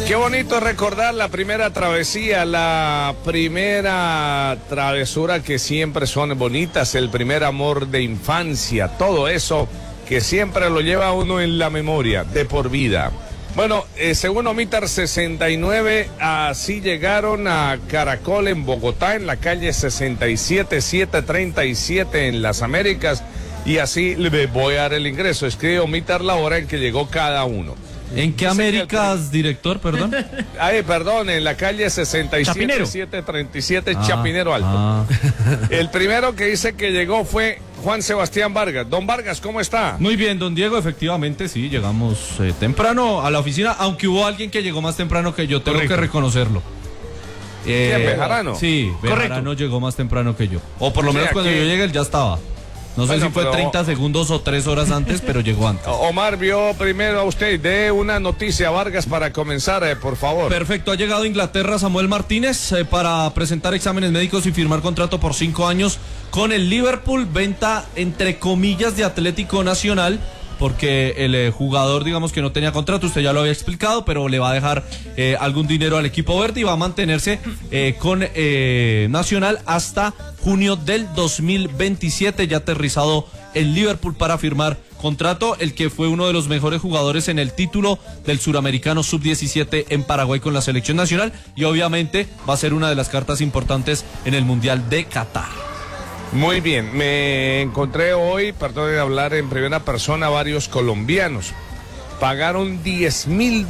Qué bonito recordar la primera travesía, la primera travesura que siempre son bonitas, el primer amor de infancia, todo eso que siempre lo lleva a uno en la memoria de por vida. Bueno, según Omitar 69, así llegaron a Caracol en Bogotá, en la calle 67737 en Las Américas, y así le voy a dar el ingreso. Escribe Omitar la hora en que llegó cada uno. ¿En qué Américas, director, perdón? Perdón, en la calle 67737 Chapinero Alto. El primero que dice que llegó fue Juan Sebastián Vargas. Don Vargas, ¿cómo está? Muy bien, don Diego, efectivamente, sí, llegamos temprano a la oficina, aunque hubo alguien que llegó más temprano que yo, tengo que reconocerlo. ¿Quién, Bejarano? Sí, Bejarano llegó más temprano que yo. O por lo menos cuando yo llegué, él ya estaba. No sé si fue 30 segundos o 3 horas antes, pero llegó antes. Omar vio primero a usted. Dé una noticia, Vargas, para comenzar, por favor. Perfecto, ha llegado a Inglaterra Samuel Martínez para presentar exámenes médicos y firmar contrato por 5 años con el Liverpool. Venta, entre comillas, de Atlético Nacional, porque el jugador, digamos que no tenía contrato, usted ya lo había explicado, pero le va a dejar algún dinero al equipo verde y va a mantenerse con Nacional hasta junio del 2027, ya aterrizado en Liverpool para firmar contrato, el que fue uno de los mejores jugadores en el título del Suramericano Sub-17 en Paraguay con la selección nacional, y obviamente va a ser una de las cartas importantes en el Mundial de Qatar. Muy bien, me encontré hoy, perdón de hablar en primera persona, varios colombianos. Pagaron $10,000.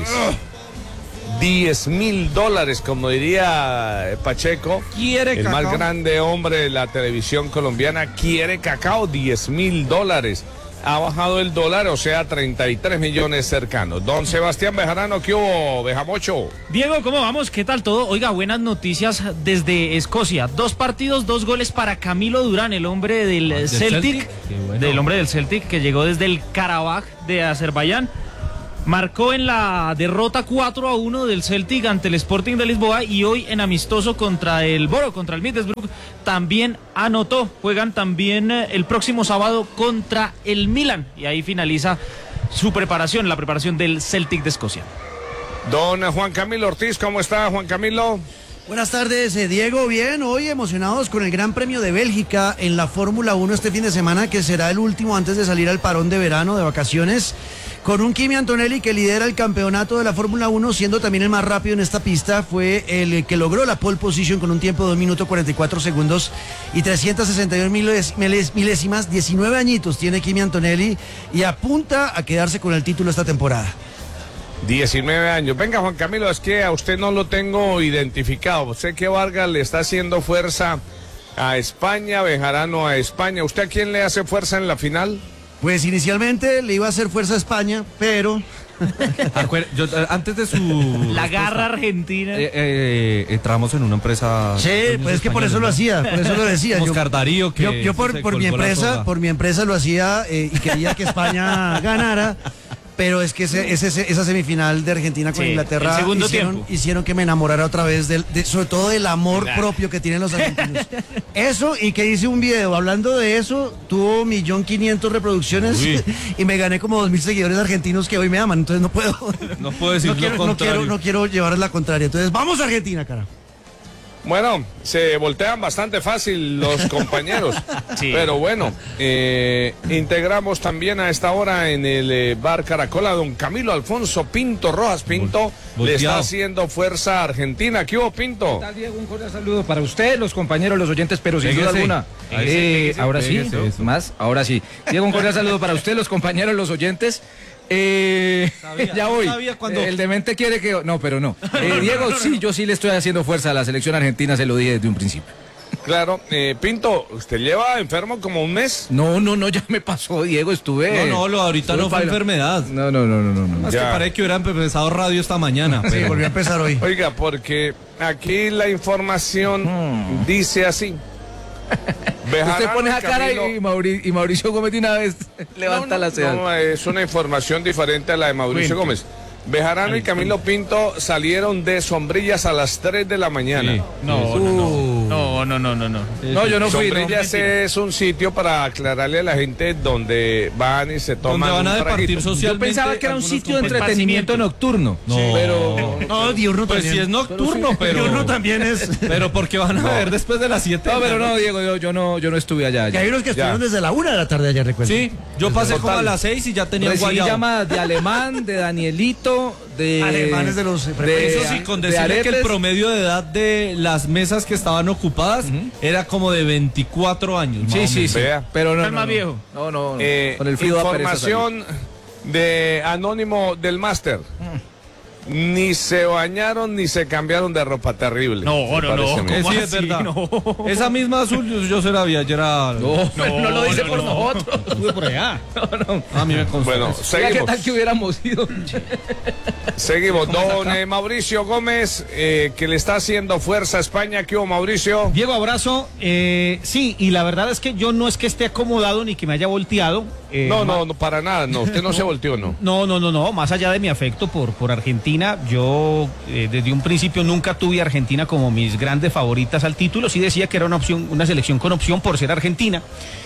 $10,000, como diría Pacheco, el cacao. Más grande hombre de la televisión colombiana, quiere cacao. $10,000. Ha bajado el dólar, o sea, 33 millones cercanos. Don Sebastián Bejarano, ¿qué hubo, Bejamocho? Diego, ¿cómo vamos? ¿Qué tal todo? Oiga, buenas noticias desde Escocia. 2 partidos, 2 goles para Camilo Durán, el hombre del Celtic. Bueno. Del hombre del Celtic, que llegó desde el Karabaj de Azerbaiyán. Marcó en la derrota 4-1 del Celtic ante el Sporting de Lisboa, y hoy en amistoso contra el Boro, contra el Middlesbrough, también anotó. Juegan también el próximo sábado contra el Milan, y ahí finaliza su preparación, la preparación del Celtic de Escocia. Don Juan Camilo Ortiz, ¿cómo está, Juan Camilo? Buenas tardes, Diego. Bien, hoy emocionados con el Gran Premio de Bélgica en la Fórmula 1 este fin de semana, que será el último antes de salir al parón de verano, de vacaciones, con un Kimi Antonelli que lidera el campeonato de la Fórmula 1, siendo también el más rápido en esta pista. Fue el que logró la pole position con un tiempo de 2 minutos 44 segundos y 362 milésimas. 19 añitos tiene Kimi Antonelli y apunta a quedarse con el título esta temporada. 19 años. Venga, Juan Camilo, es que a usted no lo tengo identificado. Sé que Vargas le está haciendo fuerza a España, Bejarano a España. ¿Usted a quién le hace fuerza en la final? Pues inicialmente le iba a hacer fuerza a España, pero... Antes de su... La garra argentina. Entramos en una empresa... Sí, pues es que por eso lo hacía, por eso lo decía. Oscar Darío, que yo por mi empresa lo hacía y quería que España ganara. Pero es que esa semifinal de Argentina con Inglaterra hicieron que me enamorara otra vez sobre todo del amor propio que tienen los argentinos. Eso, y que hice un video hablando de eso, tuvo 1.500.000 reproducciones. Uy. Y me gané como 2.000 seguidores argentinos que hoy me aman, entonces no puedo. No puedo decir lo contrario. No quiero llevarles la contraria. Entonces, ¡vamos a Argentina, cara! Bueno, se voltean bastante fácil los compañeros, sí. Pero bueno, integramos también a esta hora en el bar Caracol a don Camilo Alfonso Pinto Rojas. Pinto le está haciendo fuerza a Argentina. ¿Qué hubo, Pinto? ¿Qué tal, Diego? Un cordial saludo para usted, los compañeros, los oyentes, pero sin duda alguna. Ahora sí, más, ahora sí. Diego, un cordial saludo para usted, los compañeros, los oyentes. Ya voy. El demente quiere que... No, pero no. Diego, sí, yo sí le estoy haciendo fuerza a la selección argentina, se lo dije desde un principio. Claro, Pinto, ¿usted lleva enfermo como un mes? No, ya me pasó, Diego, estuve... No, ahorita no fue enfermedad. No. Más que parece que hubiera empezado radio esta mañana. Sí, volvió a empezar hoy. Oiga, porque aquí la información dice así. Usted pone esa cara y Mauricio Gómez de una vez levanta la ceja. No, es una información diferente a la de Mauricio Gómez. Bejarano y Camilo Pinto salieron de sombrillas a las 3 de la mañana. Sí. No, No, yo no fui. Sombrillas es un sitio para aclararle a la gente donde van y se toman. Donde van a un traguito. departir socialmente. Yo pensaba que era un sitio de compañeros. entretenimiento nocturno. No, Pero No, diurno pues también. si es nocturno, pero. Diurno también es. Pero porque van a ver después de las 7. No, pero no, Diego, yo no estuve allá. Y hay unos que estuvieron desde la 1 de la tarde ayer, recuerdo. Sí, yo pasé como a las 6 y ya tenía Recibí guayabo. llamadas de Alemán, de Danielito, de... Alemanes de los... Eso sí, con de decirle que el aretes. promedio de edad de las mesas que estaban ocupadas era como de 24 años. más o Sí, menos. sí, Vea. pero no, El más viejo. No, con el Eh, frío da pereza salir. información de Anónimo del Máster. Ni se bañaron ni se cambiaron de ropa, terrible. No. Me parece a mí. ¿Cómo Sí, es así? verdad. No. Esa misma azul yo se la vi ayer a... No lo dice por nosotros. Estuve por allá. A mí me consta. Bueno, Oiga, ¿qué seguimos. tal que hubiéramos ido? Seguimos. Don Mauricio Gómez, que le está haciendo fuerza a España. ¿Qué hubo, Mauricio? Diego, abrazo. Sí, y la verdad es que yo no es que esté acomodado ni que me haya volteado. No, para nada. No, usted no se volteó, ¿no? No. Más allá de mi afecto por Argentina, yo desde un principio nunca tuve a Argentina como mis grandes favoritas al título. Sí decía que era una selección con opción por ser Argentina.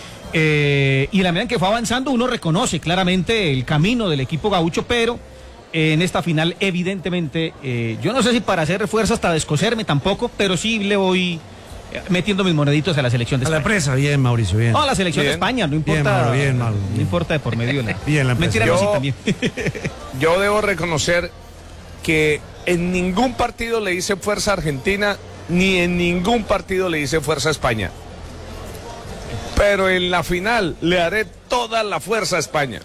Y la medida en que fue avanzando, uno reconoce claramente el camino del equipo gaucho, pero en esta final, evidentemente, yo no sé si para hacer fuerza hasta descoserme tampoco, pero sí le voy metiendo mis moneditos a la selección de A España. la presa, bien, Mauricio, bien. No, a la selección Bien. de España, no importa. Bien, Mauro, bien, Mauro. No importa de por medio. Bien, la Mentira, Yo- no, sí, también. Yo debo reconocer que en ningún partido le hice fuerza a Argentina, ni en ningún partido le hice fuerza a España. Pero en la final le haré toda la fuerza a España.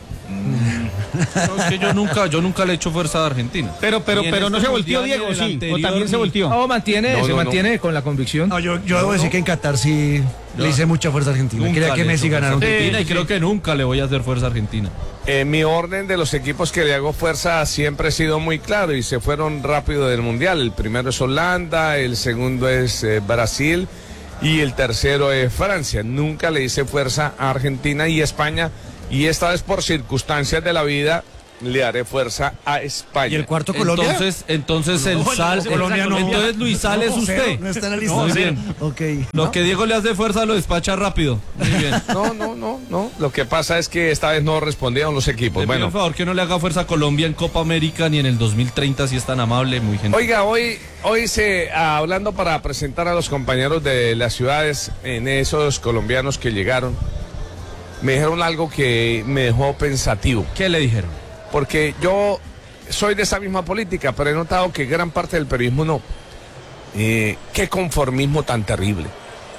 No, es que yo nunca le he hecho fuerza a Argentina. Pero Ni en no este se volteó, mundial, ni Diego, en el sí. O anterior, también se ni- volteó. No, No, se no, mantiene con la convicción. No, yo debo decir que en Qatar sí le hice mucha fuerza a Argentina. Nunca Quería que le he Messi hecho ganara un fuerza a título. Argentina y creo que nunca le voy a hacer fuerza a Argentina. Mi orden de los equipos que le hago fuerza siempre ha sido muy claro y se fueron rápido del Mundial. El primero es Holanda, el segundo es Brasil y el tercero es Francia. Nunca le hice fuerza a Argentina y España y esta vez por circunstancias de la vida le haré fuerza a España. ¿Y el cuarto Colombia? Entonces el Sal, Colombia no. entonces Luis Sal es usted. No está en la lista. Muy bien. Ok. Lo que Diego le hace fuerza lo despacha rápido. Muy bien. No. Lo que pasa es que esta vez no respondieron los equipos. Le pido Bueno, por favor que no le haga fuerza a Colombia en Copa América ni en el 2030 si es tan amable, muy gentil. oiga, hoy hablando para presentar a los compañeros de las ciudades, en esos colombianos que llegaron, me dijeron algo que me dejó pensativo. ¿Qué le dijeron? Porque yo soy de esa misma política, pero he notado que gran parte del periodismo no. Qué conformismo tan terrible.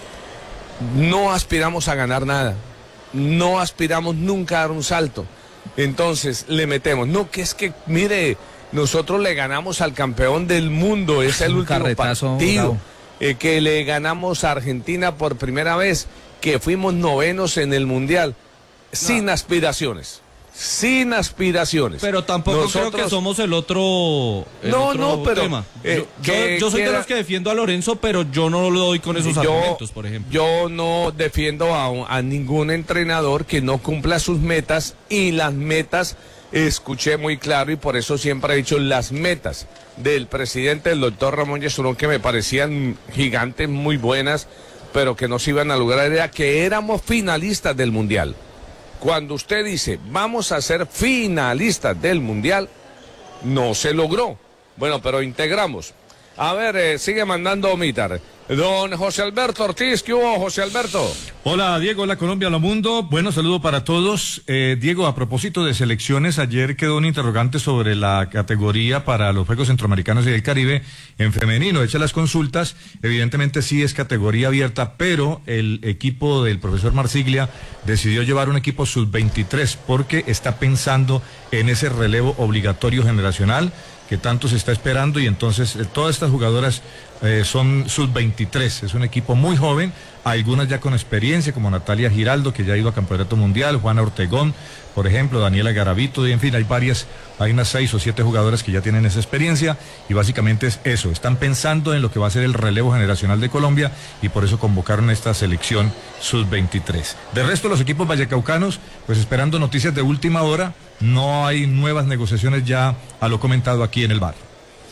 No aspiramos a ganar nada. No aspiramos nunca a dar un salto. Entonces le metemos. No, que es que, mire, nosotros le ganamos al campeón del mundo. Es el Un último carretazo partido. bravo. Que le ganamos a Argentina por primera vez. Que fuimos novenos en el Mundial. Sin aspiraciones. Sin aspiraciones. Pero tampoco creo que somos el otro, pero tema. que Yo soy de quiera- los que defiendo a Lorenzo, pero yo no lo doy con esos argumentos, por ejemplo. Yo no defiendo a ningún entrenador que no cumpla sus metas y las metas, escuché muy claro y por eso siempre he dicho las metas del presidente, el doctor Ramón Yesurún, que me parecían gigantes, muy buenas, pero que no se iban a lograr, era que éramos finalistas del Mundial. Cuando usted dice, vamos a ser finalistas del Mundial, no se logró. Bueno, pero integramos. A ver, sigue mandando Omitar. Don José Alberto Ortiz, ¿qué hubo, José Alberto? Hola Diego, hola Colombia, hola mundo. Bueno, saludo para todos. Diego, a propósito de selecciones, ayer quedó un interrogante sobre la categoría para los Juegos Centroamericanos y del Caribe en femenino. Hecha las consultas, evidentemente sí es categoría abierta, pero el equipo del profesor Marsiglia decidió llevar un equipo sub-23 porque está pensando en ese relevo obligatorio generacional que tanto se está esperando y entonces todas estas jugadoras son sub-23, es un equipo muy joven, algunas ya con experiencia como Natalia Giraldo que ya ha ido a Campeonato Mundial, Juana Ortegón, por ejemplo, Daniela Garavito, y en fin, hay unas 6 o 7 jugadoras que ya tienen esa experiencia y básicamente es eso, están pensando en lo que va a ser el relevo generacional de Colombia y por eso convocaron esta selección sub-23. De resto, los equipos vallecaucanos, pues esperando noticias de última hora, no hay nuevas negociaciones ya a lo comentado aquí en el bar.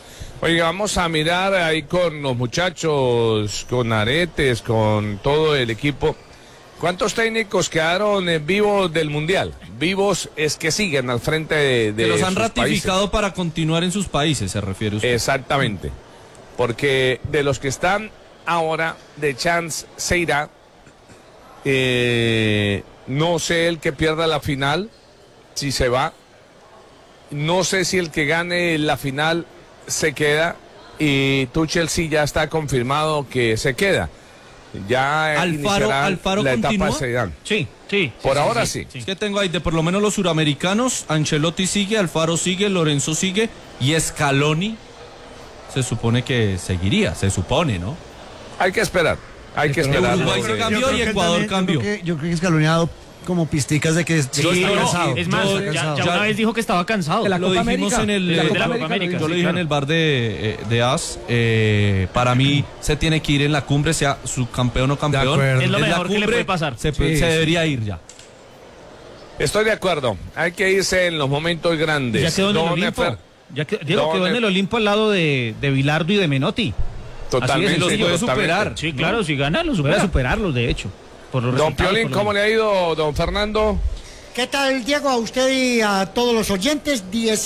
Oiga, vamos a mirar ahí con los muchachos, con Aretes, con todo el equipo. ¿Cuántos técnicos quedaron vivos del Mundial? Vivos es que siguen al frente de que los han sus ratificado países. para continuar en sus países, se refiere usted. Exactamente. Porque de los que están ahora, de chance se irá. No sé el que pierda la final, si se va. No sé si el que gane la final se queda. Y Tuchel sí ya está confirmado que se queda. Ya Alfaro la etapa continúa. de Zidane. Sí, sí. Por ahora sí. Es que tengo ahí de por lo menos los suramericanos, Ancelotti sigue, Alfaro sigue, Lorenzo sigue y Scaloni se supone que seguiría, se supone, ¿no? Hay que esperar. Hay que esperar. Uruguay se cambió y Ecuador cambió. Yo creo que Scaloni ha dado como pisticas de que está cansado. Es más, ya una vez dijo que estaba cansado. Lo dijimos en el de la Copa América, yo lo sí, dije claro. en el bar de AS. Para mí se tiene que ir en la cumbre, sea subcampeón o campeón. acuerdo. Es lo En la mejor que le cumbre puede pasar. Se debería ir ya. Estoy de acuerdo. Hay que irse en los momentos grandes. Ya quedó en el Don Olimpo. Efer, Diego quedó en el Olimpo al lado de Bilardo y de Menotti. totalmente. Así es, los puede totalmente. superar. Sí, claro, si gana, lo Puede supera. superarlos, de hecho. Por los Don resultados, Piolín, por ¿cómo le ha ido, don Fernando? ¿Qué tal, Diego? A usted y a todos los oyentes,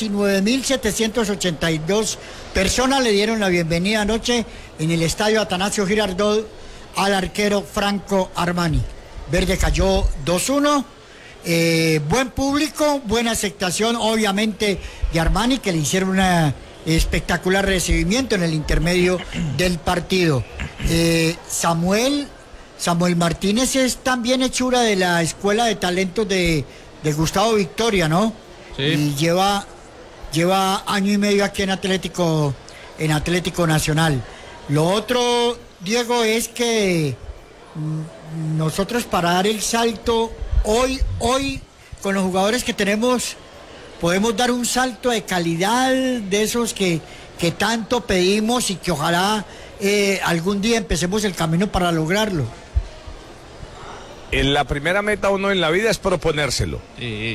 19.782 personas le dieron la bienvenida anoche en el estadio Atanasio Girardot al arquero Franco Armani. Verde cayó 2-1. Buen público, buena aceptación, obviamente, de Armani, que le hicieron un espectacular recibimiento en el intermedio del partido. Samuel Martínez es también hechura de la Escuela de Talentos de Gustavo Victoria, ¿no? Sí. Y lleva año y medio aquí en Atlético Nacional. Lo otro, Diego, es que nosotros para dar el salto hoy con los jugadores que tenemos podemos dar un salto de calidad de esos que tanto pedimos y que ojalá algún día empecemos el camino para lograrlo. En la primera meta uno en la vida es proponérselo. Y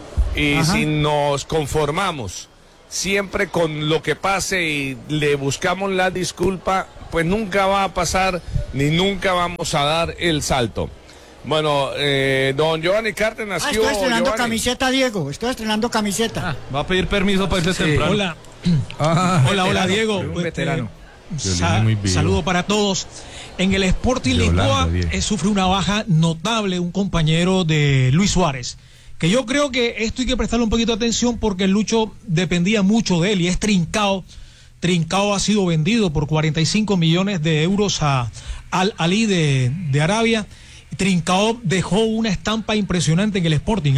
si nos conformamos siempre con lo que pase y le buscamos la disculpa, pues nunca va a pasar ni nunca vamos a dar el salto. Bueno, don Giovanni Cárdenas. Estoy estrenando camiseta, Diego. Estoy estrenando camiseta. Va a pedir permiso para irse temprano. Hola. Hola, Diego. Un veterano. Saludo para todos. En el Sporting Lisboa sufre una baja notable un compañero de Luis Suárez, que yo creo que esto hay que prestarle un poquito de atención porque el Lucho dependía mucho de él y es Trincao. Trincao ha sido vendido por 45 millones de euros a Al Ahly de Arabia. Trincao dejó una estampa impresionante en el Sporting,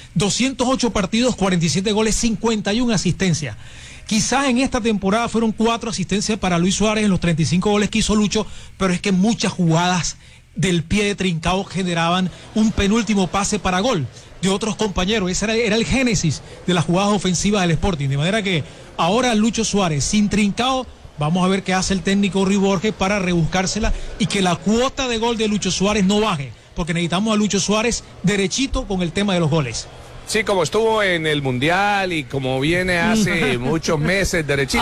208 partidos, 47 goles, 51 asistencias. Quizás en esta temporada fueron 4 asistencias para Luis Suárez en los 35 goles que hizo Lucho, pero es que muchas jugadas del pie de Trincao generaban un penúltimo pase para gol de otros compañeros. Ese era el génesis de las jugadas ofensivas del Sporting, de manera que ahora Lucho Suárez sin Trincao, vamos a ver qué hace el técnico Rui Borges para rebuscársela y que la cuota de gol de Lucho Suárez no baje, porque necesitamos a Lucho Suárez derechito con el tema de los goles. Sí, como estuvo en el Mundial y como viene hace muchos meses derechito.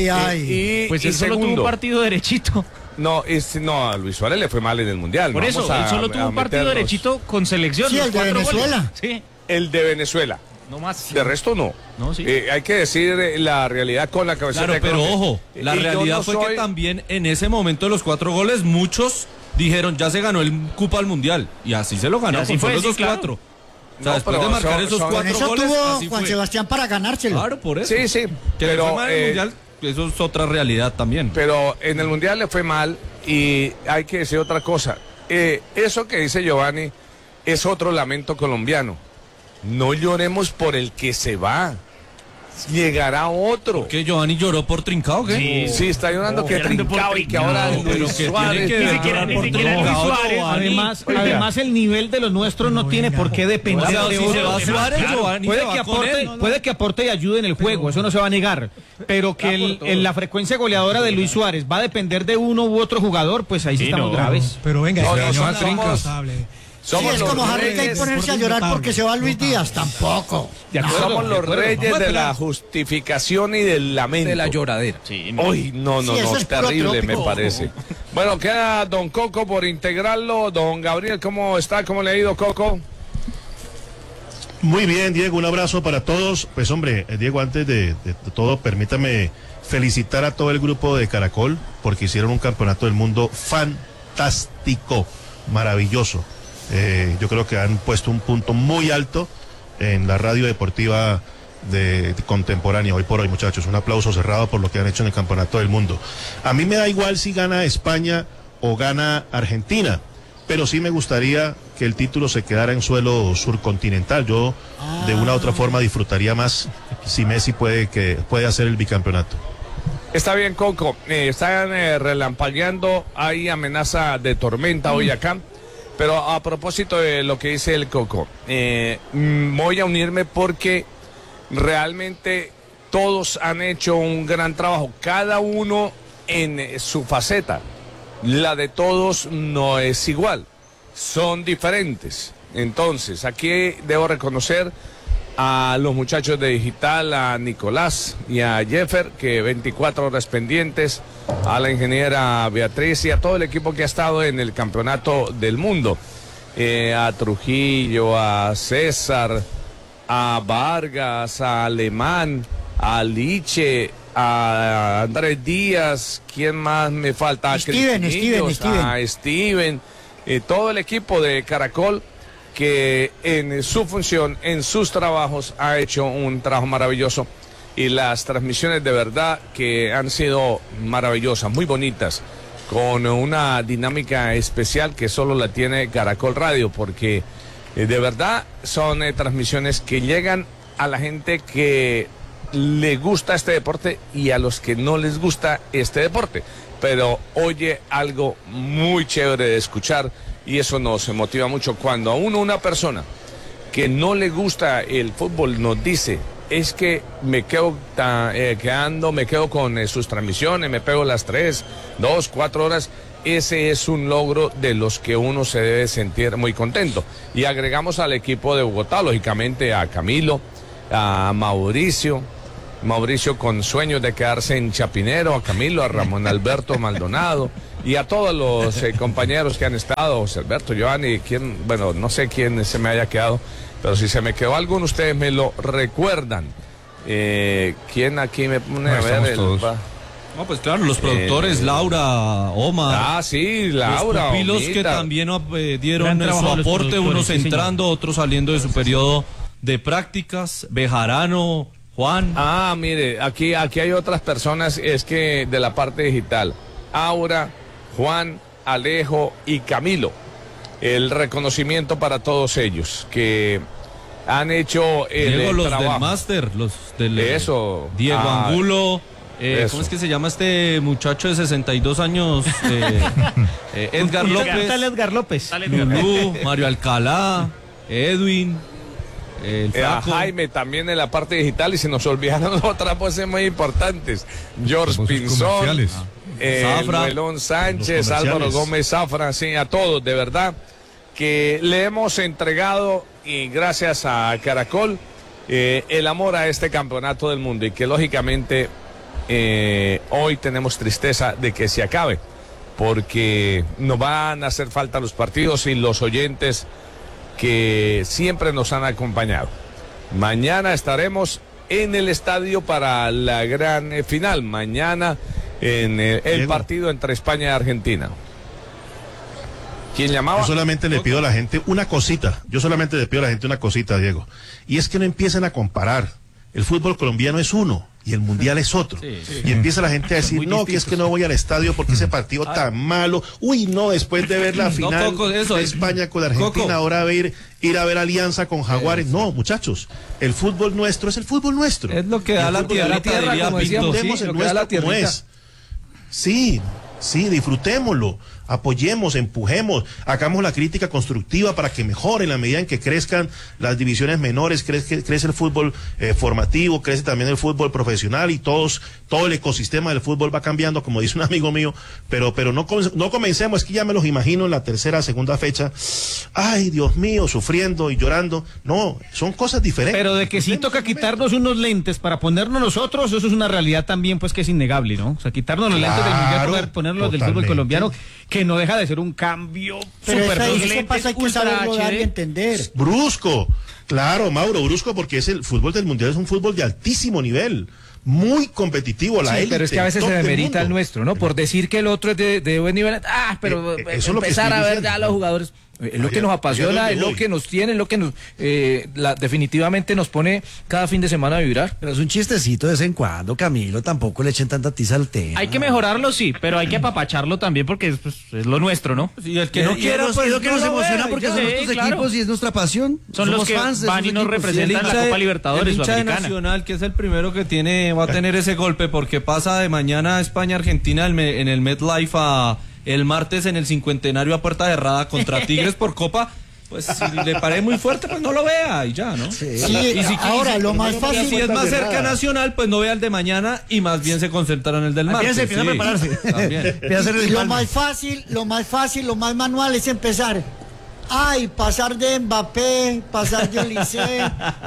Pues él solo tuvo un partido derechito. No, a Luis Suárez le fue mal en el Mundial. Por eso, él solo tuvo un partido derechito con selección. Sí, el de Venezuela. Sí. El de Venezuela. No más. De resto no. No, sí. Hay que decir la realidad con la cabeza. Claro, pero ojo, la realidad fue que también en ese momento de los 4 goles muchos dijeron ya se ganó el cupo al Mundial y así se lo ganó, así con fue, solo esos sí, claro. 4. O sea, después de marcar esos 4 Eso goles, tuvo así Juan fue. Sebastián para ganárselo. Claro, por eso. Sí, Que le fue mal en el Mundial, eso es otra realidad también. Pero en el Mundial le fue mal y hay que decir otra cosa. Eso que dice Giovanni es otro lamento colombiano. No lloremos por el que se va. Llegará otro. ¿Qué, Giovanni lloró por Trincao? ¿Qué? Sí, está llorando que Trincao y que ahora Luis Suárez. Ni siquiera Luis Suárez. Además el nivel de los nuestros no tiene por qué depender O sea, de si se otros. va Suárez, Giovanni se va con él. Puede que aporte y ayude en el juego, eso no se va a negar. Pero que la frecuencia goleadora de Luis Suárez va a depender de uno u otro jugador, pues ahí sí estamos graves. Pero venga, No, ese año somos- más responsable. Somos es como Harry Kane ponerse a llorar porque se va Luis Díaz, tampoco. Somos los reyes de la justificación y del lamento. De la lloradera. Sí, uy, no, terrible me parece. Bueno, queda don Coco por integrarlo. Don Gabriel, ¿cómo está? ¿Cómo le ha ido, Coco? Muy bien, Diego, un abrazo para todos. Pues hombre, Diego, antes de todo, permítame felicitar a todo el grupo de Caracol porque hicieron un campeonato del mundo fantástico, maravilloso. Yo creo que han puesto un punto muy alto en la radio deportiva de contemporánea hoy por hoy, muchachos. Un aplauso cerrado por lo que han hecho en el campeonato del mundo. A mí me da igual si gana España o gana Argentina, pero sí me gustaría que el título se quedara en suelo surcontinental. Yo de una u otra forma disfrutaría más si Messi puede hacer el bicampeonato. Está bien, Coco. Están relampagueando, hay amenaza de tormenta hoy acá. Pero a propósito de lo que dice el Coco, voy a unirme porque realmente todos han hecho un gran trabajo, cada uno en su faceta. La de todos no es igual, son diferentes. Entonces, aquí debo reconocer a los muchachos de Digital, a Nicolás y a Jeffer, que 24 horas pendientes, a la ingeniera Beatriz y a todo el equipo que ha estado en el campeonato del mundo, a Trujillo, a César, a Vargas, a Alemán, a Liche, a Andrés Díaz, ¿quién más me falta? A Steven. A Steven, todo el equipo de Caracol, que en su función, en sus trabajos, ha hecho un trabajo maravilloso. Y las transmisiones de verdad que han sido maravillosas, muy bonitas, con una dinámica especial que solo la tiene Caracol Radio, porque de verdad son transmisiones que llegan a la gente que le gusta este deporte y a los que no les gusta este deporte. Pero oye algo muy chévere de escuchar y eso nos motiva mucho. Cuando a una persona que no le gusta el fútbol nos dice, es que me quedo me quedo con sus transmisiones, me pego las 3, 2, 4 horas, ese es un logro de los que uno se debe sentir muy contento. Y agregamos al equipo de Bogotá, lógicamente a Camilo, a Mauricio con sueños de quedarse en Chapinero, a Camilo, a Ramón Alberto Maldonado y a todos los compañeros que han estado, José Alberto, Giovanni, bueno, no sé quién se me haya quedado, pero si se me quedó alguno, ustedes me lo recuerdan. ¿Quién aquí me pone a ver? No, pues claro, los productores, Laura, Omar. Sí, Laura. Los pupilos que también dieron su aporte, unos entrando, otros saliendo de su periodo de prácticas. Bejarano, Juan. Mire, aquí hay otras personas, es que de la parte digital. Aura, Juan, Alejo y Camilo. El reconocimiento para todos ellos que han hecho el Diego, los trabajo. Del máster, los del eso. Diego Angulo. ¿Cómo es que se llama este muchacho de 62 años? Edgar López. Edgar López. Lulú, Mario Alcalá, Edwin. A Jaime también en la parte digital y se nos olvidaron otras voces muy importantes. George Pinzón, Melón Sánchez, Álvaro Gómez Zafra, sí, a todos, de verdad, que le hemos entregado y gracias a Caracol el amor a este campeonato del mundo y que lógicamente hoy tenemos tristeza de que se acabe porque nos van a hacer falta los partidos y los oyentes que siempre nos han acompañado. Mañana estaremos en el estadio para la gran final. Mañana en el partido entre España y Argentina. ¿Quién llamaba? Yo solamente le pido a la gente una cosita. Diego. Y es que no empiecen a comparar. El fútbol colombiano es uno y el mundial es otro. Y empieza la gente a decir, no, que es que no voy al estadio porque ese partido tan malo. Uy, no, después de ver la final de España con Argentina, ahora ir a ver Alianza con Jaguares. No, muchachos, el fútbol nuestro es el fútbol nuestro. Es lo que da la tierra, como es. Sí, disfrutémoslo. apoyemos, empujemos, hagamos la crítica constructiva para que mejore en la medida en que crezcan las divisiones menores, crece el fútbol formativo, crece también el fútbol profesional y todo el ecosistema del fútbol va cambiando, como dice un amigo mío, pero no comencemos, es que ya me los imagino en la tercera, segunda fecha, ay Dios mío, sufriendo y llorando, no, son cosas diferentes. Pero de que sí toca quitarnos unos lentes para ponernos nosotros, eso es una realidad también pues que es innegable, ¿no? O sea, quitarnos los lentes del mundial, ponernos los del fútbol colombiano, que no deja de ser un cambio súper hay que saberlo dar y entender. Brusco, claro, Mauro, brusco porque el fútbol del mundial es un fútbol de altísimo nivel. Muy competitivo, la élite. Pero es que a veces se demerita el nuestro, ¿no? Por decir que el otro es de buen nivel. Pero eso empezar a ver ya a los jugadores. Es lo que nos apasiona, es lo que nos tiene, es lo que nos definitivamente nos pone cada fin de semana a vibrar. Pero es un chistecito de vez en cuando, Camilo, tampoco le echen tanta tiza al tema. Hay que mejorarlo, sí, pero hay que apapacharlo también porque es lo nuestro, ¿no? Y el que no quiera, pues es lo que nos emociona porque son nuestros equipos y es nuestra pasión. Son los que van y nos representan la Copa Libertadores Sudamericana. El hincha de Nacional, que es el primero que va a tener ese golpe porque pasa de mañana España-Argentina en el MetLife el martes en el cincuentenario a puerta cerrada contra Tigres por Copa, pues si le parece muy fuerte, pues no lo vea y ya, ¿no? Sí, y ahora lo más fácil. Si es más cerca Nacional, pues no vea el de mañana y más bien se concentra en el del martes. Empieza a prepararse. Lo más fácil, lo más manual es empezar. Ay, pasar de Mbappé, pasar de Olise,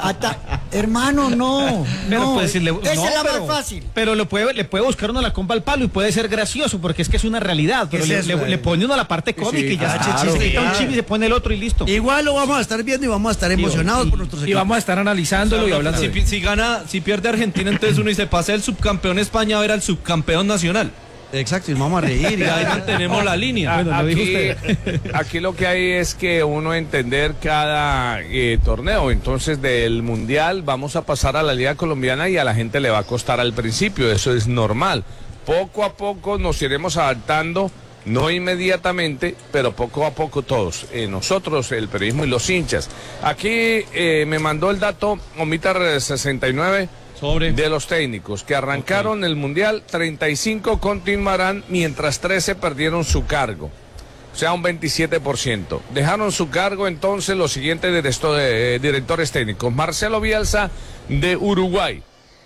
hermano, no. Esa es la más fácil. Pero le puede buscar uno la compa al palo y puede ser gracioso, porque es que es una realidad. Pero le pone uno la parte cómica y ya se un chip y se pone el otro y listo. Igual lo vamos a estar viendo y vamos a estar emocionados por nuestros equipos. Y vamos a estar analizándolo y hablando. Si pierde Argentina, entonces uno dice, pasa el subcampeón España a ver al subcampeón nacional. Exacto, y vamos a reír y ahí mantenemos la línea. Bueno, aquí lo que hay es que uno entender cada torneo. Entonces del Mundial vamos a pasar a la Liga Colombiana y a la gente le va a costar al principio, eso es normal. Poco a poco nos iremos adaptando, no inmediatamente, pero poco a poco todos, nosotros, el periodismo y los hinchas. Aquí me mandó el dato Omitar 69 de los técnicos que arrancaron el Mundial, 35 continuarán mientras 13 perdieron su cargo, o sea un 27%. Dejaron su cargo entonces los siguientes directores técnicos. Marcelo Bielsa de Uruguay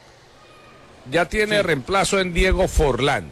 ya tiene reemplazo en Diego Forlán.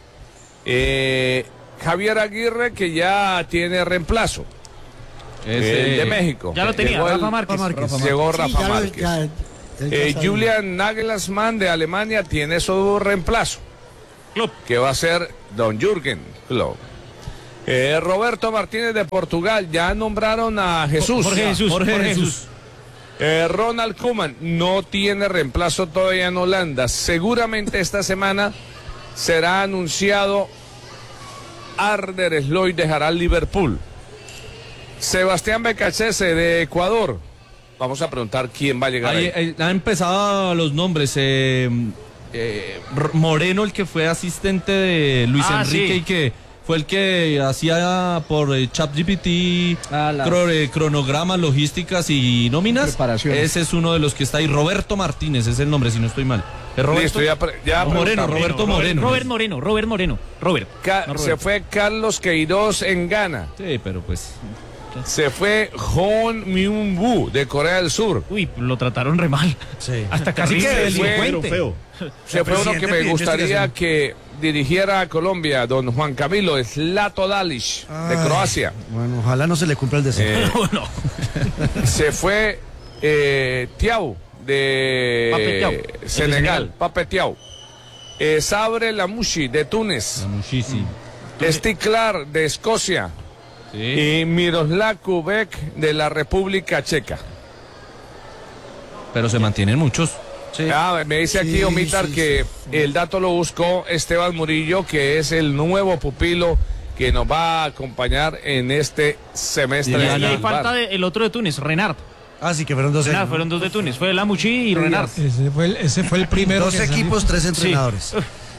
Javier Aguirre, que ya tiene reemplazo. De México. Ya lo tenía, Rafa Márquez. Llegó Rafa Márquez. Julian Nagelsmann de Alemania tiene su reemplazo, que va a ser Don Jürgen Klopp. Roberto Martínez de Portugal, ya nombraron a Jesús. Jorge Jesús. Ronald Koeman no tiene reemplazo todavía en Holanda. Seguramente esta semana será anunciado. Arder Sloy dejará el Liverpool. Sebastián Becachese de Ecuador. Vamos a preguntar quién va a llegar ahí. Han empezado los nombres. Moreno, el que fue asistente de Luis Enrique y que fue el que hacía por ChatGPT cronogramas, logísticas y nóminas. Ese es uno de los que está ahí. Roberto Martínez es el nombre, si no estoy mal. Listo, Roberto Moreno. Robert Moreno. Se fue Carlos Queiroz en Ghana. Sí, pero pues... Se fue Hon Myung-woo de Corea del Sur. Uy, lo trataron re mal. Sí. Hasta casi que delincuente. Se fue uno que me gustaría que dirigiera a Colombia, don Juan Camilo Zlato Dalic, de Croacia. Bueno, ojalá no se le cumpla el deseo. Se fue Thiaw de Senegal, Pape Thiaw. Sabre Lamouchi de Túnez. Lamouchi, sí. Steve Clark de Escocia. Sí. Y Miroslav Kubek de la República Checa. Pero se mantienen muchos. Sí. Me dice aquí Omitar que el dato lo buscó Esteban Murillo, que es el nuevo pupilo que nos va a acompañar en este semestre. Y hay falta el otro de Túnez, Renard. Sí, que fueron dos. Fueron dos de Túnez, fue Lamouchi y Renard. Ese fue el primero. Dos equipos, 3 entrenadores. Sí.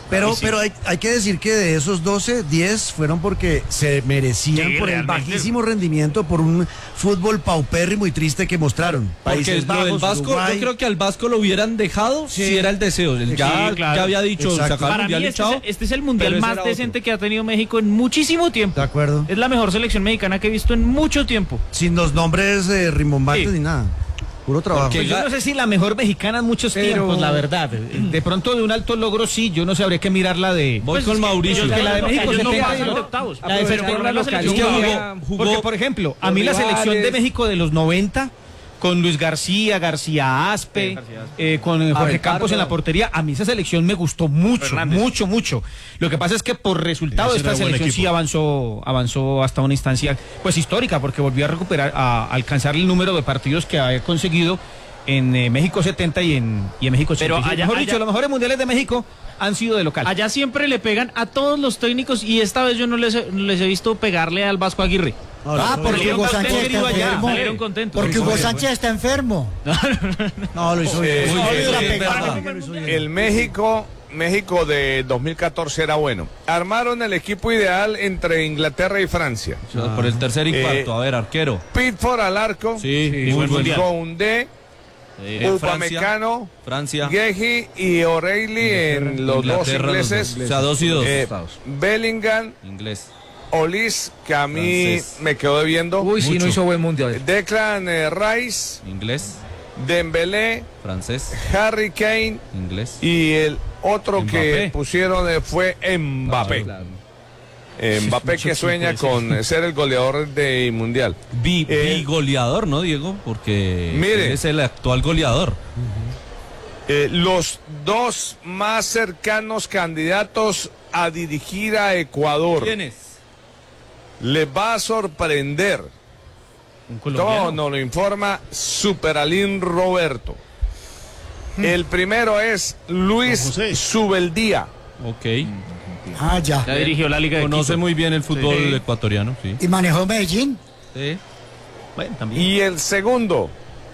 Pero hay que decir que de esos 12, 10 fueron porque se merecían por el bajísimo rendimiento, por un fútbol paupérrimo y triste que mostraron. Porque lo del Vasco, Uruguay. Yo creo que al Vasco lo hubieran dejado si era el deseo. Ya había dicho, para mí este es el mundial más decente que ha tenido México en muchísimo tiempo. De acuerdo. Es la mejor selección mexicana que he visto en mucho tiempo. Sin los nombres rimbombantes ni nada. Puro trabajo. Pues yo no sé si la mejor mexicana en muchos tiempos, la verdad. De pronto de un alto logro sí, yo no sé, habría que mirarla de... Voy con Mauricio. Que la de México ellos se no pega, pasan de octavos. La de la selección porque, por ejemplo, a mí la selección de México de los 90... con Luis García Aspe, con Jorge Campos en la portería, a mí esa selección me gustó mucho. Lo que pasa es que por resultado esta selección sí avanzó hasta una instancia pues histórica, porque volvió a recuperar, a alcanzar el número de partidos que había conseguido en México 70 y en México 80. Pero mejor dicho, los mejores mundiales de México han sido de local. Allá siempre le pegan a todos los técnicos y esta vez yo no les he visto pegarle al Vasco Aguirre. Porque Hugo Sánchez está enfermo. Porque Hugo Sánchez está enfermo. No, lo hizo bien. El México de 2014 era bueno. Armaron el equipo ideal entre Inglaterra y Francia. Por el tercer y cuarto, a ver, arquero. Pickford al arco. Sí, muy buen Koundé, Upamecano, Francia, Guehi y O'Reilly en los dos ingleses. O sea, 2 y 2. Bellingham, inglés. Olis, que a mí me quedó debiendo. Uy, sí, no hizo buen mundial. Declan Rice, inglés. Dembélé, francés. Harry Kane, inglés. Y el otro Mbappé. Que pusieron fue Mbappé. Claro. Mbappé que sueña con ser el goleador del mundial. Goleador, ¿no, Diego? Porque mire, es el actual goleador. Los dos más cercanos candidatos a dirigir a Ecuador. ¿Quiénes? Les va a sorprender. Todo nos lo informa Superalín Roberto. El primero es Luis Subeldía. Ok. Ya dirigió la Liga de Conoce Quito. muy bien el fútbol ecuatoriano, sí. ¿Y manejó Medellín? Sí. Bueno, también. Y el segundo,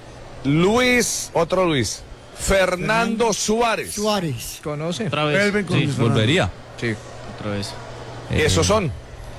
otro Luis, Fernando Suárez. ¿Conoce? Otra vez. Sí, volvería. Sí. Otra vez. Esos son.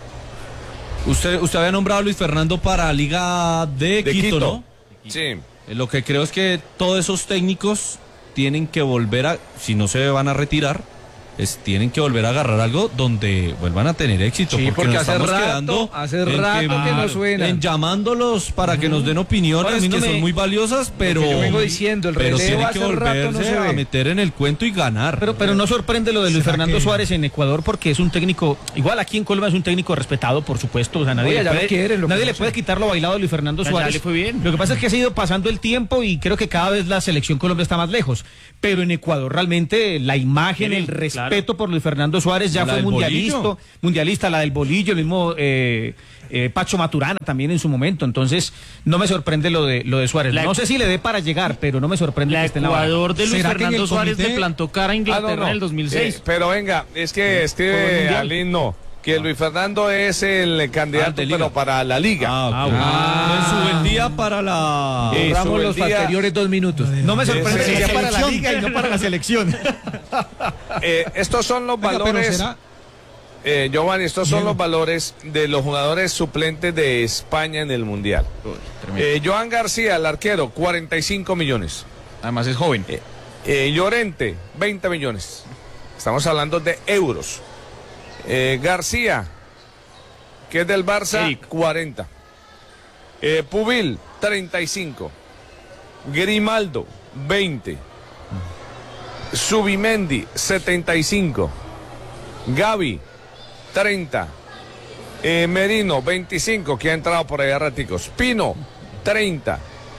Usted había nombrado a Luis Fernando para Liga de Quito, ¿no? Sí. Lo que creo es que todos esos técnicos tienen que volver si no se van a retirar, tienen que volver a agarrar algo donde vuelvan a tener éxito. Sí, porque nos estamos quedando hace rato que no suena. En llamándolos para que nos den opiniones que son muy valiosas, pero yo vengo diciendo, el pero relevo tienen que volverse a meter en el cuento y ganar. Pero no sorprende lo de Luis Fernando Suárez en Ecuador, porque es un técnico, igual aquí en Colombia es un técnico respetado, por supuesto, o sea, nadie le puede quitar lo bailado de Luis Fernando Suárez. Ya le fue bien. Lo que pasa es que ha ido pasando el tiempo y creo que cada vez la selección Colombia está más lejos, pero en Ecuador realmente la imagen, el respeto por Luis Fernando Suárez ya fue mundialista, la del bolillo, el mismo Pacho Maturana también en su momento, entonces no me sorprende lo de Suárez. No sé si le dé para llegar, pero no me sorprende que esté en la Ecuador de Luis Fernando Suárez le plantó cara a Inglaterra en el 2006. Pero venga, es que escribe Alín que Luis Fernando es el candidato pero para la Liga. En su buen día para la... Borramos los anteriores 2 minutos. No me sorprende que sea para la Liga y no para la selección. Estos son los valores... Giovanni, estos son los valores de los jugadores suplentes de España en el Mundial. Joan García, el arquero, 45 millones. Además es joven. Llorente, 20 millones. Estamos hablando de euros. García, que es del Barça, 40. Pubil, 35. Grimaldo, 20. Subimendi, 75. Gavi, 30. Merino, 25, que ha entrado por ahí a raticos. Pino, 30.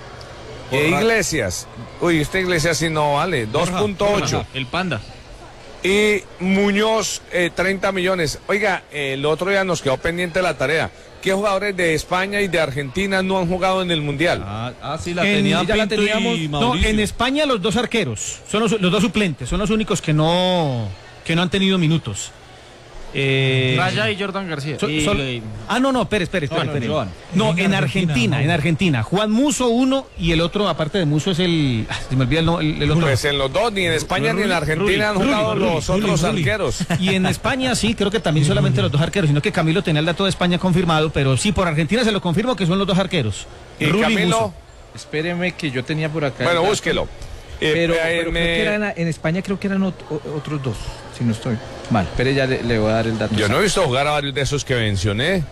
Iglesias, Iglesias sí no vale, 2.8. El Panda. Y Muñoz, 30 millones. Oiga, el otro día nos quedó pendiente la tarea. ¿Qué jugadores de España y de Argentina no han jugado en el Mundial? Sí, la teníamos. No, en España los dos arqueros, son los dos suplentes, son los únicos que no han tenido minutos. Raya y Jordan García. No, espere. No, en Argentina. Juan Musso uno y el otro, aparte de Musso, es el... Se me olvida el otro. Pues en los dos, ni en España ni en Argentina han jugado los otros arqueros. Y en España sí, creo que también solamente los dos arqueros, sino que Camilo tenía el dato de España confirmado, pero sí, por Argentina se lo confirmo que son los dos arqueros. ¿Y Camilo? Espéreme que yo tenía por acá. Bueno, búsquelo. Pero creo que eran, en España creo que eran otros dos, si no estoy mal. Pero ya le voy a dar el dato. Yo no he visto jugar a varios de esos que mencioné.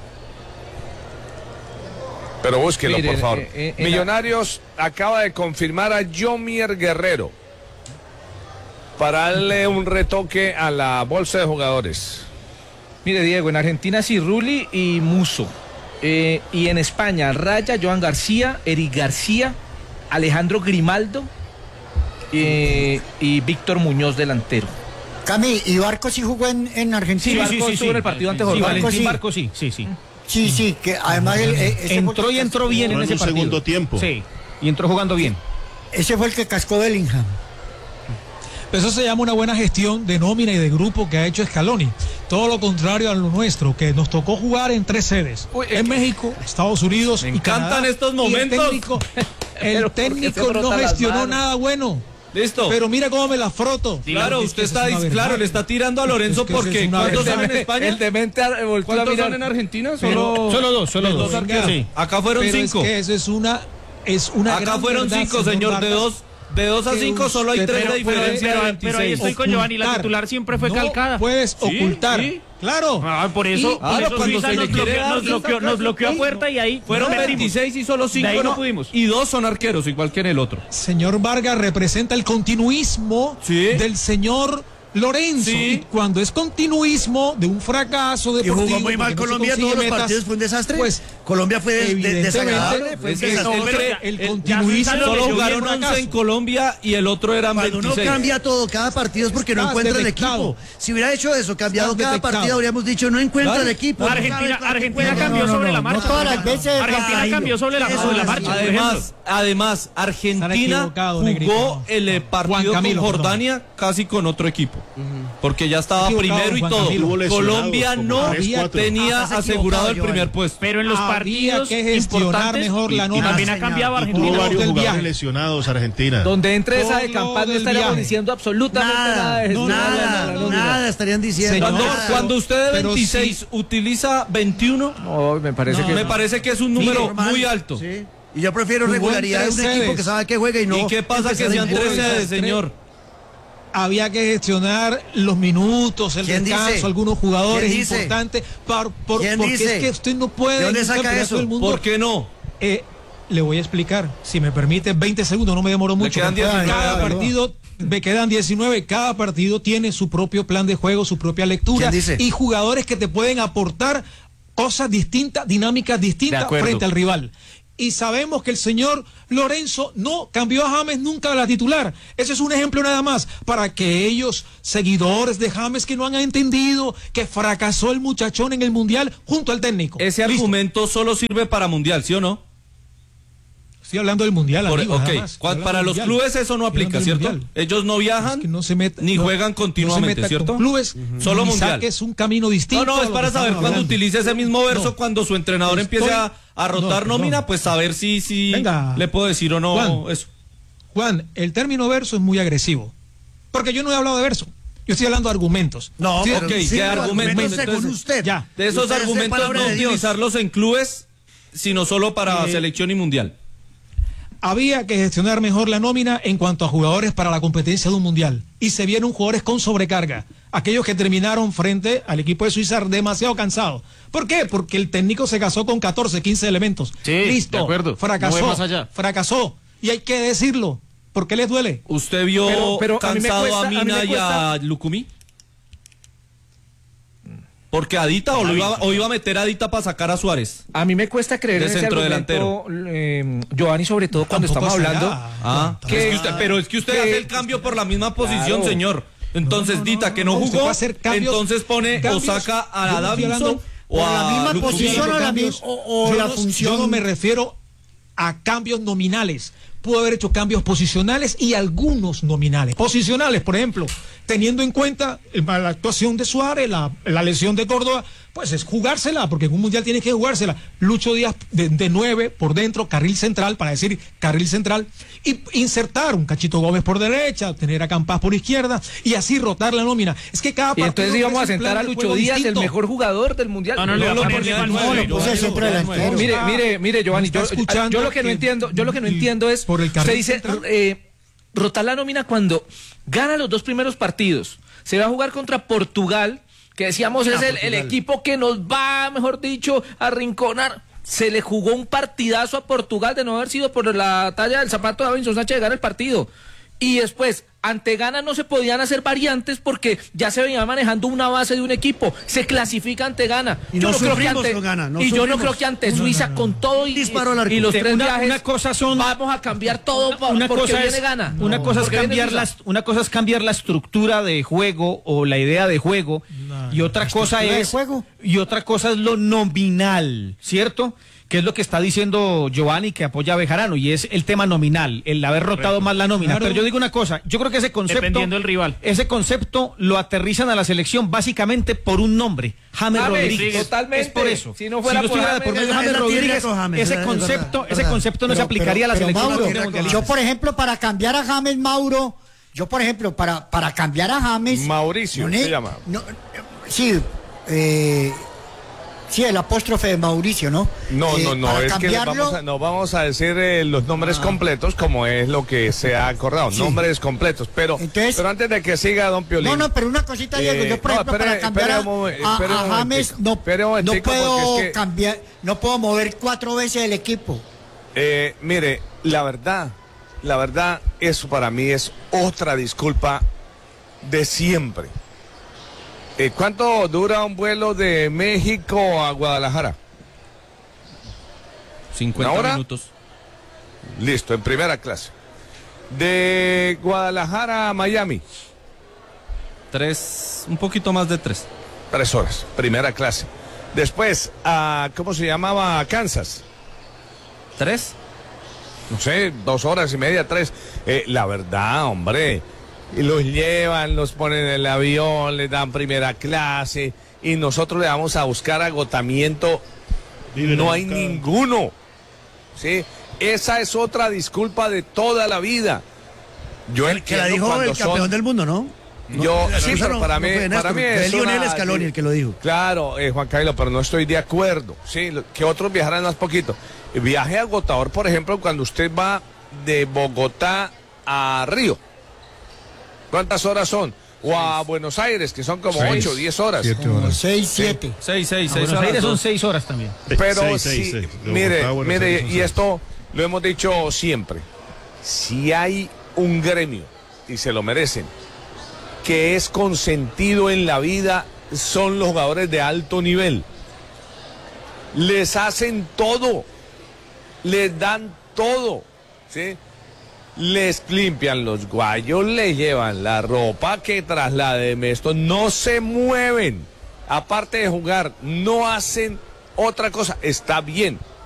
Pero búsquelo, por favor. Millonarios acaba de confirmar a Yomier Guerrero para darle un retoque a la bolsa de jugadores. Mire, Diego, en Argentina sí, Rulli y Musso. Y en España, Raya, Joan García, Eric García, Alejandro Grimaldo y Víctor Muñoz, delantero. Cami, ¿y Barco sí jugó en Argentina? Sí, estuvo en el partido ante Jordania. Valentín Barco sí. Sí, que además entró bien en ese partido. Segundo tiempo. Sí, y entró jugando bien. Ese fue el que cascó Bellingham. Eso se llama una buena gestión de nómina y de grupo que ha hecho Scaloni. Todo lo contrario a lo nuestro, que nos tocó jugar en 3 sedes. En México, Estados Unidos y Canadá. Me encantan estos momentos. El técnico no gestionó nada bueno. Listo. Pero mira cómo me la froto. Claro, usted está, le está tirando a Lorenzo porque ¿cuántos son en España? El demente ¿Cuántos son en Argentina? Solo dos arqueros. Sí. Acá fueron 5. Es que eso es una Acá fueron 5, señor, de 2 a 5 solo hay 3 de diferencia. Pero ahí estoy con Giovanni, la titular siempre fue calcada. Puedes ocultar. Sí. Claro. Por eso Suiza nos bloqueó a puerta y ahí fueron 26 y solo 5 no pudimos. Y 2 son arqueros, igual que en el otro. Señor Vargas representa el continuismo del señor Lorenzo. Y cuando es continuismo de un fracaso deportivo, y jugó muy mal Colombia, todos los partidos fue un desastre. Pues Colombia fue desagradable. El continuismo. Solo jugaron 11 en Colombia y el otro eran 26. Cuando uno cambia todo, cada partido es porque no encuentra el equipo. Si hubiera hecho eso, cambiado cada partido, habríamos dicho no encuentra el equipo. Argentina cambió sobre la marcha. Argentina cambió sobre la marcha. Además, Argentina jugó el partido con Jordania casi con otro equipo. Porque ya estaba primero y todo. Colombia no tenía asegurado el primer puesto. Pero en los partidos que gestionar mejor la nómina. También ha cambiado Argentina. Tuvo varios jugadores lesionados Argentina. Donde entre esa de campaña no estaríamos diciendo absolutamente nada estarían diciendo. Cuando usted de 26 utiliza 21, me parece que es un número muy alto. Sí. Y yo prefiero regularidad de un equipo que sabe que juega y no. ¿Y qué pasa que sean 3 sedes, señor? Había que gestionar los minutos, el descanso, algunos jugadores importantes. Porque es que usted no puede. ¿De dónde saca eso? ¿Por qué no? Le voy a explicar. Si me permite 20 segundos, no me demoro mucho. Me quedan 19. Cada partido, me quedan 19. Cada partido tiene su propio plan de juego, su propia lectura. Y jugadores que te pueden aportar cosas distintas, dinámicas distintas frente al rival. Y sabemos que el señor Lorenzo no cambió a James nunca a la titular. Ese es un ejemplo nada más para que ellos, seguidores de James, que no han entendido que fracasó el muchachón en el Mundial junto al técnico. Ese argumento solo sirve para Mundial, ¿sí o no? Estoy hablando del Mundial, amigo, para los clubes eso no aplica, ¿cierto? Ellos no viajan ni juegan continuamente, ¿cierto? Clubes, solo Mundial. Es un camino distinto. No, es para saber cuando utilice ese mismo verso, cuando su entrenador empiece a rotar nómina, pues saber si le puedo decir o no eso. Juan, el término verso es muy agresivo, porque yo no he hablado de verso. Yo estoy hablando de argumentos. No, ¿qué argumentos? Según usted. Ya. De esos argumentos no utilizarlos en clubes, sino solo para selección y mundial. Había que gestionar mejor la nómina en cuanto a jugadores para la competencia de un mundial. Y se vieron jugadores con sobrecarga. Aquellos que terminaron frente al equipo de Suiza demasiado cansados. ¿Por qué? Porque el técnico se casó con 14, 15 elementos. Sí, listo. De acuerdo. Fracasó. Y hay que decirlo. ¿Por qué les duele? ¿Usted vio pero cansado a Mina y a Lucumí? Porque Adita o iba a meter a Adita para sacar a Suárez. A mí me cuesta creer en ese argumento, Giovanni, sobre todo cuando estamos hablando. Pero es que usted hace el cambio por la misma posición, señor. Entonces, Dita, que no jugó, entonces pone o saca a Davinson o a la misma posición o la función. Yo no me refiero a cambios nominales. pudo haber hecho cambios posicionales y algunos nominales. Posicionales, por ejemplo, teniendo en cuenta la actuación de Suárez, la lesión de Córdoba, pues es jugársela, porque en un mundial tienes que jugársela. Lucho Díaz de 9 por dentro, carril central, para decir carril central, y insertar un Cachito Gómez por derecha, tener a Campas por izquierda, y así rotar la nómina. Es que cada partido... Y entonces íbamos a sentar a Lucho Díaz, distinto. El mejor jugador del mundial. Mire, Giovanni, yo lo que no entiendo es, usted dice, rotar la nómina cuando gana los 2 primeros partidos. Se va a jugar contra Portugal, que decíamos es el equipo que nos va, mejor dicho, a arrinconar. Se le jugó un partidazo a Portugal de no haber sido por la talla del zapato de Davinson Sánchez de ganar el partido. Y después, ante Ghana no se podían hacer variantes porque ya se venía manejando una base de un equipo. Se clasifica ante Ghana. Yo no creo que ante Suiza, con todo y los 3 viajes, vamos a cambiar todo porque viene Ghana. Una cosa es cambiar la estructura de juego o la idea de juego, y otra cosa es lo nominal, ¿cierto? Que es lo que está diciendo Giovanni, que apoya a Bejarano, y es el tema nominal, el haber rotado más la nómina. Claro. Pero yo digo una cosa, yo creo que ese concepto, dependiendo del rival, ese concepto lo aterrizan a la selección básicamente por un nombre, James Rodríguez. Sí, totalmente. Es por eso. Si no fuera por James Rodríguez, ese concepto no se aplicaría a la selección. Mauro, yo por ejemplo, para cambiar a James Mauro, para cambiar a James Mauricio se llama. Sí, el apóstrofe de Mauricio, ¿no? No, es que no vamos a decir los nombres completos como es lo que se ha acordado, nombres completos, pero antes de que siga don Piolín. No, pero una cosita, Diego, yo por ejemplo, para cambiar a James no puedo cambiar, no puedo mover 4 veces el equipo. Mire, la verdad, eso para mí es otra disculpa de siempre. ¿Cuánto dura un vuelo de México a Guadalajara? 50 minutos. Listo, en primera clase. De Guadalajara a Miami. 3, un poquito más de 3. 3 horas, primera clase. Después, ¿cómo se llamaba? Kansas. 3. No sé, 2 horas y media, 3. La verdad, hombre... Y los llevan, los ponen en el avión, les dan primera clase y nosotros le vamos a buscar agotamiento. No hay ninguno. ¿Sí? Esa es otra disculpa de toda la vida. Yo el que la dijo el campeón del mundo, ¿no? Pero para mí es Lionel Scaloni el que lo dijo. Claro, Juan Carlos, pero no estoy de acuerdo. Sí, que otros viajarán más poquito. Viaje agotador, por ejemplo, cuando usted va de Bogotá a Río. ¿Cuántas horas son? O a Buenos Aires, que son como 8 o 10 horas. 7 horas. 6. Buenos Aires son 6 horas también. Pero mire, y esto lo hemos dicho siempre. Si hay un gremio, y se lo merecen, que es consentido en la vida, son los jugadores de alto nivel. Les hacen todo. Les dan todo. ¿Sí? Les limpian los guayos, les llevan la ropa que trasladen esto, no se mueven, aparte de jugar, no hacen otra cosa, está bien,